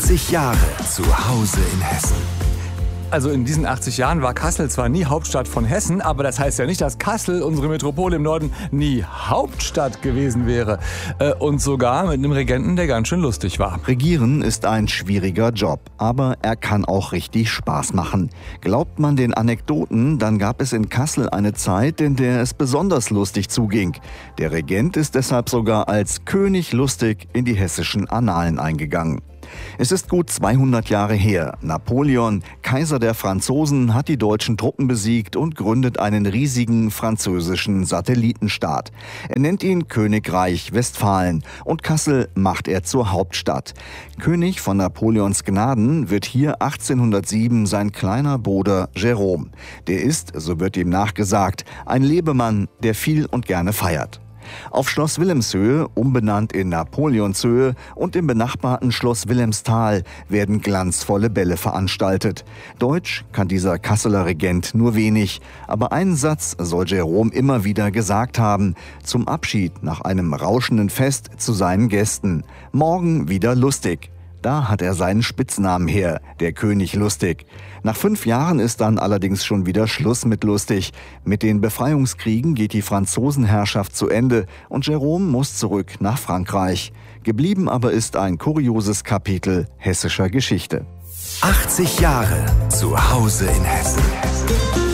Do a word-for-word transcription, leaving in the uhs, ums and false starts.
achtzig Jahre zu Hause in Hessen. Also in diesen achtzig Jahren war Kassel zwar nie Hauptstadt von Hessen, aber das heißt ja nicht, dass Kassel, unsere Metropole im Norden, nie Hauptstadt gewesen wäre. Äh, und sogar mit einem Regenten, der ganz schön lustig war. Regieren ist ein schwieriger Job, aber er kann auch richtig Spaß machen. Glaubt man den Anekdoten, dann gab es in Kassel eine Zeit, in der es besonders lustig zuging. Der Regent ist deshalb sogar als König lustig in die hessischen Annalen eingegangen. Es ist gut zweihundert Jahre her. Napoleon, Kaiser der Franzosen, hat die deutschen Truppen besiegt und gründet einen riesigen französischen Satellitenstaat. Er nennt ihn Königreich Westfalen und Kassel macht er zur Hauptstadt. König von Napoleons Gnaden wird hier achtzehnhundertsieben sein kleiner Bruder Jérôme. Der ist, so wird ihm nachgesagt, ein Lebemann, der viel und gerne feiert. Auf Schloss Wilhelmshöhe, umbenannt in Napoleonshöhe, und im benachbarten Schloss Wilhelmsthal werden glanzvolle Bälle veranstaltet. Deutsch kann dieser Kasseler Regent nur wenig, aber einen Satz soll Jérôme immer wieder gesagt haben, zum Abschied nach einem rauschenden Fest zu seinen Gästen. Morgen wieder lustig. Da hat er seinen Spitznamen her, der König Lustig. Nach fünf Jahren ist dann allerdings schon wieder Schluss mit lustig. Mit den Befreiungskriegen geht die Franzosenherrschaft zu Ende und Jérôme muss zurück nach Frankreich. Geblieben aber ist ein kurioses Kapitel hessischer Geschichte. achtzig Jahre zu Hause in Hessen.